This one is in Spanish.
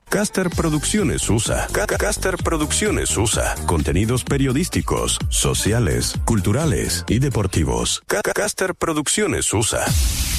Caster Producciones USA. Caster Producciones USA. Contenidos periodísticos, sociales, culturales y deportivos. Caster Producciones USA.